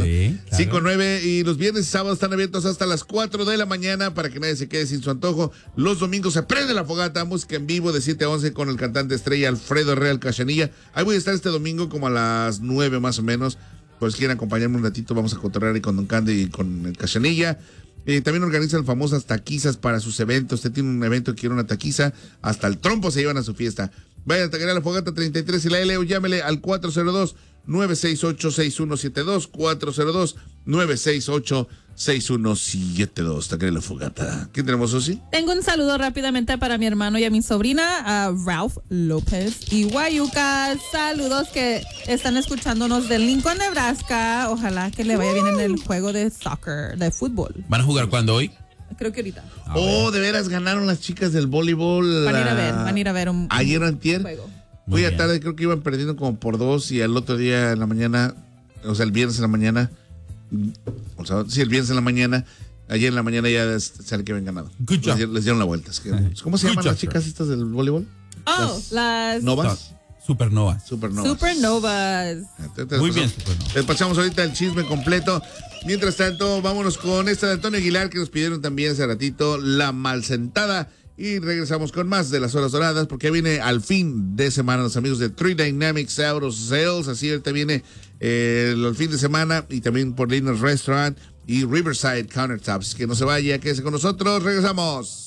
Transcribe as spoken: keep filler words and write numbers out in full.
Sí, claro. cinco nueve y los viernes y sábados están abiertos hasta las cuatro de la mañana para que nadie se quede sin su antojo. Los domingos se prende la fogata, música en vivo de siete a once con el cantante estrella Alfredo Real Cachanilla. Ahí voy a estar este domingo como a las nueve más o menos. Pues quieren acompañarme un ratito, vamos a cotorrear ahí con Don Candy y con el Cachanilla. Eh, también organizan famosas taquizas para sus eventos. Usted tiene un evento que quiere una taquiza, hasta el trompo se llevan a su fiesta. Vaya a taquear a la fogata treinta y tres y la L o llámele al cuatro cero dos, nueve seis ocho, seis uno siete dos, cuatro cero dos, nueve seis ocho, seis uno siete dos. Taquear a la fogata. ¿Quién tenemos, Osi? Tengo un saludo rápidamente para mi hermano y a mi sobrina, uh, Ralph López y Guayuca. Saludos que están escuchándonos de Lincoln, Nebraska. Ojalá que le vaya bien en el juego de soccer, de fútbol. ¿Van a jugar cuándo hoy? Creo que ahorita. Oh, de veras ganaron las chicas del voleibol. Van a ir a ver, van a ir a ver un, ayer o un antier. juego. Muy Muy a bien. tarde, creo que iban perdiendo como por dos y al otro día en la mañana, o sea, el viernes en la mañana, o sea, sí, el viernes en la mañana, ayer en la mañana ya sale que habían ganado. Good job. Les, les dieron la vuelta. Es que, ¿cómo se Good llaman job, las chicas estas del voleibol? Oh, las ¿Novas? Supernova. Supernovas. Supernovas. Entonces, Muy pues, bien, Supernova. les pasamos ahorita el chisme completo. Mientras tanto, vámonos con esta de Antonio Aguilar que nos pidieron también hace ratito, La Malsentada. Y regresamos con más de las horas doradas porque viene al fin de semana los amigos de Three Dynamics Auto Sales. Así ahorita viene eh, el fin de semana y también por Linus Restaurant y Riverside Countertops. Que no se vaya, quédese con nosotros. Regresamos.